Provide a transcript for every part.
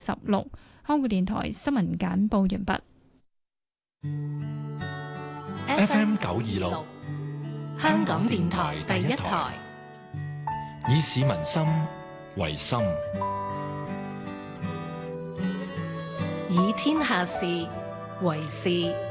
16，香港電台新聞簡報完畢。 FM 926，香港電台第一台，以市民心為心， 以天下事為事。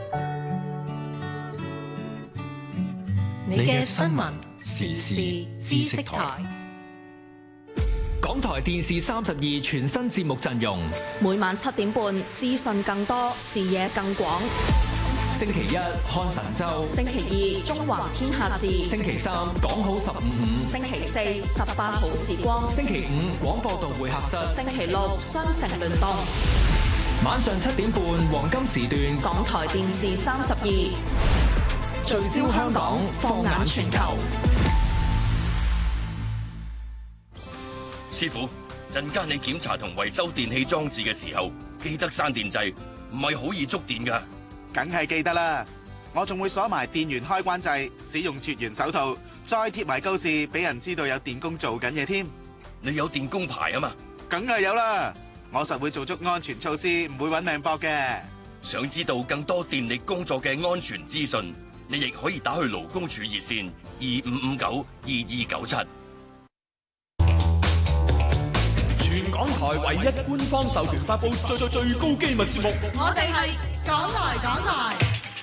你嘅新聞時事知識台。 港台電視32全新節目陣容， 每晚7點半，資訊更多，視野更廣。 星期一看神州， 星期二中華天下事， 星期三講好15， 星期四18好時光， 星期五廣播道會客室， 星期六雙城聯動。 晚上7點半黃金時段， 港台電視32 聚焦香港，放眼全球。 師傅，陣間你檢查同維修電器裝置嘅時候，記得閂電掣，唔係好易觸電㗎。 梗係記得啦，我仲會鎖埋電源開關掣，使用絕緣手套，再貼埋告示，俾人知道有電工做緊嘢添。 你有電工牌啊嘛？ 梗係有啦，我實會做足安全措施，唔會搵命搏嘅。 想知道更多電力工作嘅安全資訊，你亦可以打去勞工處熱線25592297。 全港台唯一官方授權發佈最高機密節目， 我哋係港台。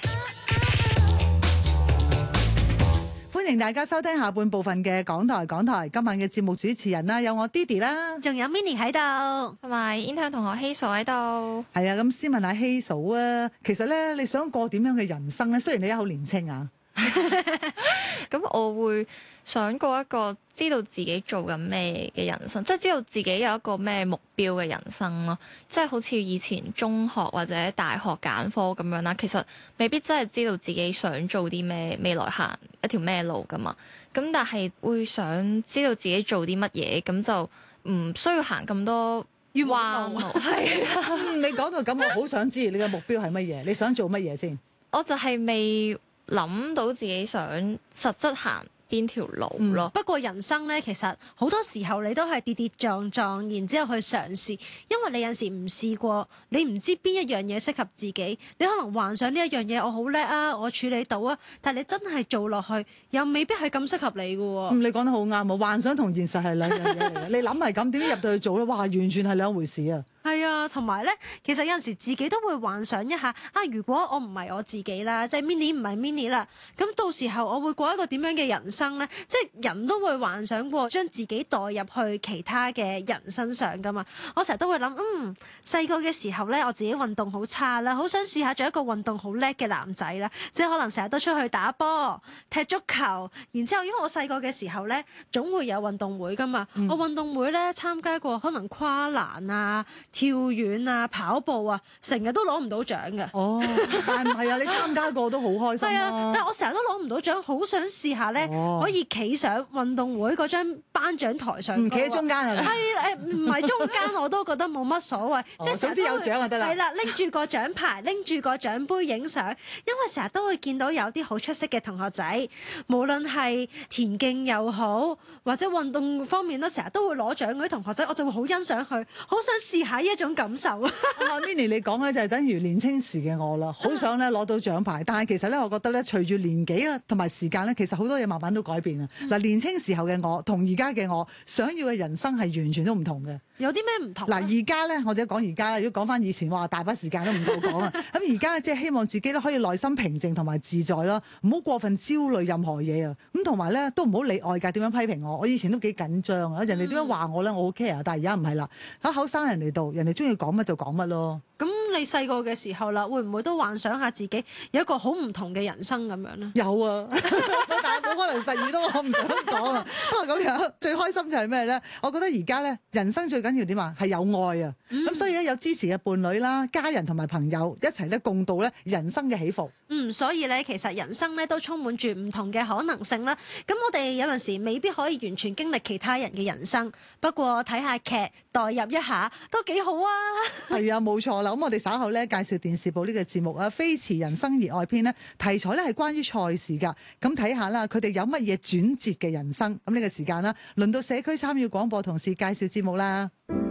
歡迎大家收聽下半部分嘅港台。今晚嘅節目主持人啦，有我 Didi 啦， 仲有 Minnie 喺度， 同埋 intern 同學希嫂喺度。 係啊，咁先問下希嫂啊，其實咧你想過點樣嘅人生咧？雖然你好年青啊， 咁我會想過一個知道自己做緊咩嘅人生，即係知道自己有一個咩目標嘅人生咯。即係好似以前中學或者大學揀科咁樣啦，其實未必真係知道自己想做啲咩，未來行一條咩路噶嘛。咁但係會想知道自己做啲乜嘢，咁就唔需要行咁多冤枉路。係你講到咁，我好想知你嘅目標係乜嘢？你想做乜嘢先？ 我就係未諗到自己想實質行邊條路咯。 不過人生咧，其實好多時候你都係跌跌撞撞，然之後去嘗試，因為你有時唔試過，你唔知邊一樣嘢適合自己。你可能幻想呢一樣嘢我好叻啊，我處理到啊，但係你真係做落去，又未必係咁適合你嘅喎。 你講得好啱啊！幻想同現實係兩樣嘢嚟嘅。你諗係咁，點知入到去做咧？哇，完全係兩回事啊！ 係啊，同埋咧，其實有陣時自己都會幻想一下啊，如果我唔係我自己啦，即係 Minnie 唔係 Minnie 啦，咁到時候我會過一個點樣嘅人生咧？即係人都會幻想過將自己代入去其他嘅人身上噶嘛。我成日都會諗，細個嘅時候咧，我自己運動好差啦，好想試下做一個運動好叻嘅男仔啦，即係可能成日都出去打波、踢足球，然之後因為我細個嘅時候咧，總會有運動會噶嘛，我運動會咧參加過可能跨欄啊、跳遠啊、跑步啊，成日都攞唔到獎嘅。 哦，但係唔係啊？你參加過都好開心啊！ 但係我成日都攞唔到獎，好想試下咧，可以企上運動會嗰張頒獎台上。唔企喺中間係咪？ 係唔係中間我都覺得冇乜所謂，即係總之有獎就得啦。 係啦，拎住個獎牌，拎住個獎杯影相，因為成日都會見到有啲好出色嘅同學仔，無論係田徑又好，或者運動方面咧，成日都會攞獎嗰啲同學仔，我就會好欣賞佢，好想試下呢一種感受啊 ！Minnie 你講咧就係等於年青時嘅我啦，好想咧攞到獎牌，但係其實咧我覺得咧隨住年紀啊同埋時間咧，其實好多嘢慢慢都改變啊！嗱，年青時候嘅我同而家嘅我想要嘅人生係完全都唔同嘅。 有啲咩唔同？ 嗱，而家咧，我者講而家啦，如果講翻以前，話大把時間都唔夠講啊。咁而家即係希望自己咧可以內心平靜同埋自在咯，唔好過分焦慮任何嘢啊。咁同埋咧都唔好理外界點樣批評我。我以前都幾緊張啊，人哋點樣話我咧，我好 care，但係而家唔係啦，喺口生人哋度，人哋中意講乜就講乜咯。 咁你細個嘅時候啦，會唔會都幻想下自己有一個好唔同嘅人生咁樣咧？ 有啊，但係冇可能實現到，我唔想講啊。不過咁樣最開心就係咩咧？我覺得而家咧人生最緊要點啊？係有愛啊！咁所以咧有支持嘅伴侶啦、家人同埋朋友一齊咧共度咧人生嘅起伏。 所以咧其實人生咧都充滿住唔同嘅可能性啦。咁我哋有陣時未必可以完全經歷其他人嘅人生，不過睇下劇代入一下都幾好啊！ 係啊，冇錯啦。咁我哋稍後咧介紹電視部呢個節目啊，《飛馳人生熱愛篇》呢，題材咧係關於賽事㗎。咁睇下啦，佢哋有乜嘢轉折嘅人生。咁呢個時間啦，輪到社區參與廣播同事介紹節目啦。